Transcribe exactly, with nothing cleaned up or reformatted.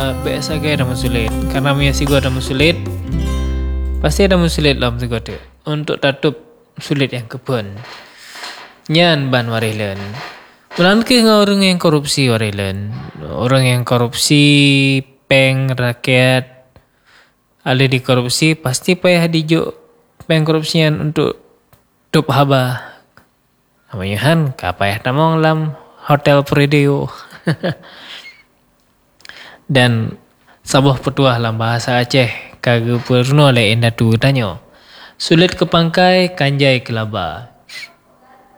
biasa gaya ada musulit. Karena mia sigo ada musulit, pasti ada musulit dalam sigo tu. Untuk tatup sulit yang kebun. Nyan ban warilen. Ulan ke orang yang korupsi warilen. Orang yang korupsi peng rakyat ada di korupsi pasti payah dijuk peng korupsian untuk tup haba. Namanya han kapayah tamong lam hotel Prideo. Dan sabuh petuah dalam bahasa Aceh kage purno le endatu tanyo. Sulit ke pangkai kanjai ke laba.